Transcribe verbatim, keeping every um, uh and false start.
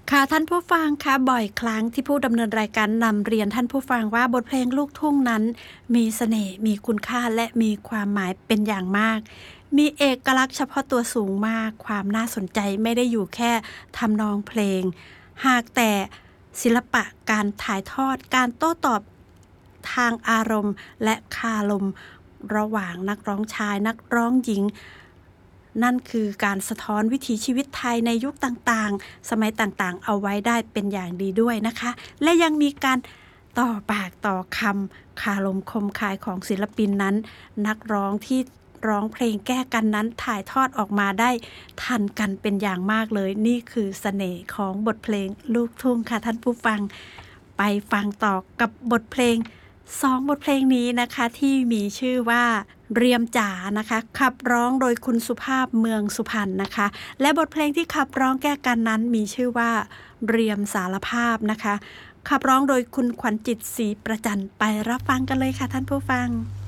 ค่ะท่านผู้ฟังคะบ่อยครั้งที่ผู้ดำเนินรายการนำเรียนท่านผู้ฟังว่าบทเพลงลูกทุ่งนั้นมีเสน่ห์มีคุณค่าและมีความหมายเป็นอย่างมากมีเอกลักษณ์เฉพาะตัวสูงมากความน่าสนใจไม่ได้อยู่แค่ทำนองเพลงหากแต่ศิลปะการถ่ายทอดการโต้ตอบทางอารมณ์และคารมระหว่างนักร้องชายนักร้องหญิงนั่นคือการสะท้อนวิถีชีวิตไทยในยุคต่างๆสมัยต่างๆเอาไว้ได้เป็นอย่างดีด้วยนะคะและยังมีการต่อปากต่อคำคารมคมคายของศิลปินนั้นนักร้องที่ร้องเพลงแก้กันนั้นถ่ายทอดออกมาได้ทันกันเป็นอย่างมากเลยนี่คือเสน่ห์ของบทเพลงลูกทุ่งค่ะท่านผู้ฟังไปฟังต่อกับบทเพลงสองบทเพลงนี้นะคะที่มีชื่อว่าเรียมจ๋านะคะขับร้องโดยคุณสุภาพเมืองสุพรรณนะคะและบทเพลงที่ขับร้องแก้กันนั้นมีชื่อว่าเรียมสารภาพนะคะขับร้องโดยคุณขวัญจิตศรีประจันไปรับฟังกันเลยค่ะท่านผู้ฟัง